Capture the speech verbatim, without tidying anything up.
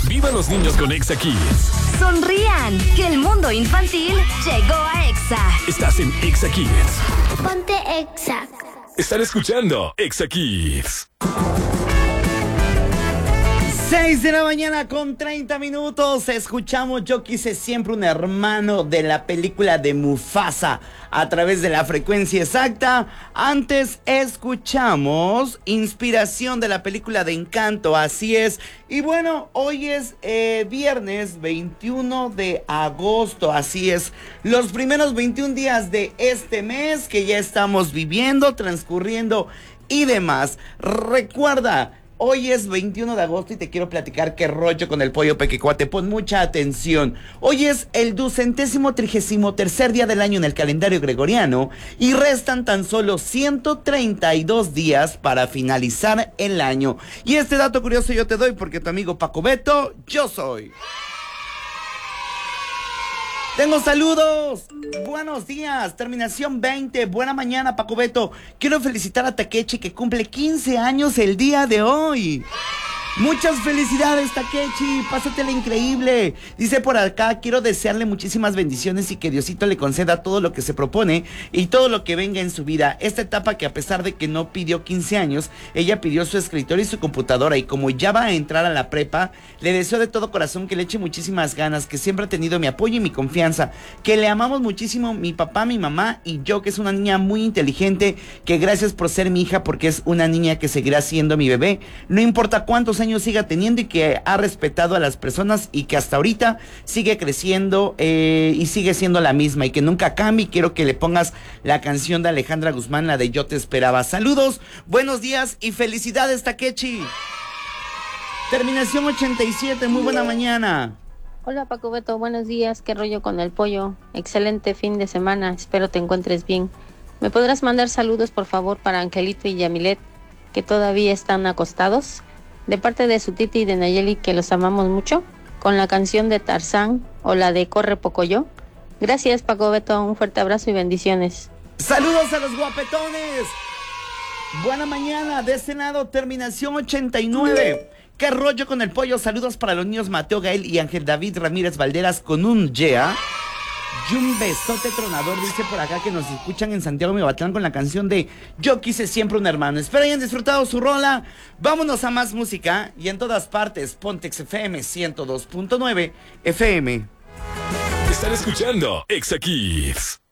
¡Viva los niños con Exa Kids! Sonrían, que el mundo infantil llegó a Exa. Estás en Exa Kids. Ponte Exa. Están escuchando Exa Kids. seis de la mañana con treinta minutos. Escuchamos Yo Quise Siempre un Hermano de la película de Mufasa a través de la frecuencia exacta. Antes escuchamos Inspiración de la película de Encanto, así es. Y bueno, hoy es eh, viernes veintiuno de agosto, así es. Los primeros veintiún días de este mes que ya estamos viviendo, transcurriendo y demás. Recuerda, hoy es veintiuno de agosto y te quiero platicar qué rollo con el pollo pequecuate. Pon mucha atención. Hoy es el ducentésimo trigésimo tercer día del año en el calendario gregoriano y restan tan solo ciento treinta y dos días para finalizar el año. Y este dato curioso yo te doy porque tu amigo Paco Beto, yo soy. Tengo saludos. Buenos días. Terminación veinte. Buena mañana, Paco Beto. Quiero felicitar a Takechi que cumple quince años el día de hoy. Muchas felicidades, Takechi, pásatela increíble. Dice por acá, quiero desearle muchísimas bendiciones y que Diosito le conceda todo lo que se propone y todo lo que venga en su vida. Esta etapa que a pesar de que no pidió quince años, ella pidió su escritorio y su computadora, y como ya va a entrar a la prepa, le deseo de todo corazón que le eche muchísimas ganas, que siempre ha tenido mi apoyo y mi confianza, que le amamos muchísimo mi papá, mi mamá y yo, que es una niña muy inteligente, que gracias por ser mi hija porque es una niña que seguirá siendo mi bebé, no importa cuántos años siga teniendo, y que ha respetado a las personas y que hasta ahorita sigue creciendo eh, y sigue siendo la misma y que nunca cambie. Quiero que le pongas la canción de Alejandra Guzmán, la de Yo Te Esperaba. Saludos, buenos días y felicidades, Takechi. Terminación ochenta y siete, muy buena mañana. Hola Paco Beto, buenos días, qué rollo con el pollo, excelente fin de semana, espero te encuentres bien. ¿Me podrás mandar saludos por favor para Angelito y Yamilet, que todavía están acostados? De parte de su titi y de Nayeli, que los amamos mucho, con la canción de Tarzán o la de Corre Pocoyo. Gracias Paco Beto, un fuerte abrazo y bendiciones. Saludos a los guapetones. Buena mañana, de este lado, terminación ochenta y nueve. ¿Qué rollo con el pollo? Saludos para los niños Mateo Gael y Ángel David Ramírez Valderas con un yeah. Y un besote tronador, dice por acá que nos escuchan en Santiago Miahuatlán con la canción de Yo Quise Siempre un Hermano. Espero hayan disfrutado su rola. Vámonos a más música y en todas partes, Pontex F M ciento dos punto nueve F M. Están escuchando Exa Kids.